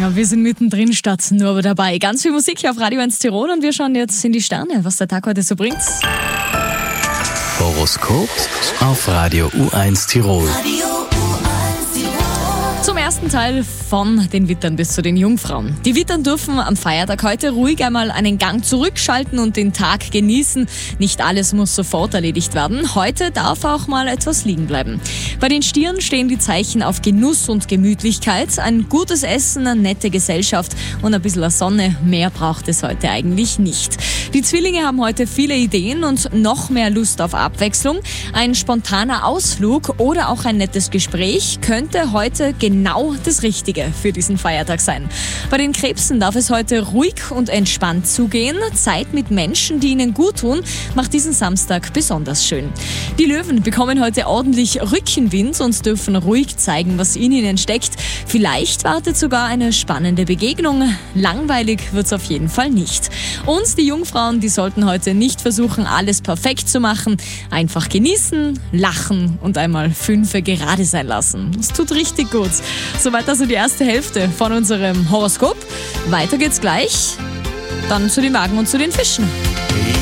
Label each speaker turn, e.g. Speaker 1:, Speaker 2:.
Speaker 1: Ja, wir sind mittendrin statt nur dabei. Ganz viel Musik hier auf Radio 1 Tirol und wir schauen jetzt in die Sterne, was der Tag heute so bringt.
Speaker 2: Horoskop auf Radio U1 Tirol.
Speaker 1: Zum ersten Teil von den Wittern bis zu den Jungfrauen. Die Wittern dürfen am Feiertag heute ruhig einmal einen Gang zurückschalten und den Tag genießen. Nicht alles muss sofort erledigt werden. Heute darf auch mal etwas liegen bleiben. Bei den Stieren stehen die Zeichen auf Genuss und Gemütlichkeit. Ein gutes Essen, eine nette Gesellschaft und ein bisschen Sonne. Mehr braucht es heute eigentlich nicht. Die Zwillinge haben heute viele Ideen und noch mehr Lust auf Abwechslung. Ein spontaner Ausflug oder auch ein nettes Gespräch könnte heute genau das Richtige für diesen Feiertag sein. Bei den Krebsen darf es heute ruhig und entspannt zugehen. Zeit mit Menschen, die ihnen gut tun, macht diesen Samstag besonders schön. Die Löwen bekommen heute ordentlich Rückenwind und dürfen ruhig zeigen, was in ihnen steckt. Vielleicht wartet sogar eine spannende Begegnung. Langweilig wird's auf jeden Fall nicht. Und die Jungfrauen, die sollten heute nicht versuchen, alles perfekt zu machen. Einfach genießen, lachen und einmal 5 gerade sein lassen. Das tut richtig gut. Soweit also die erste Hälfte von unserem Horoskop. Weiter geht's gleich. Dann zu den Wagen und zu den Fischen.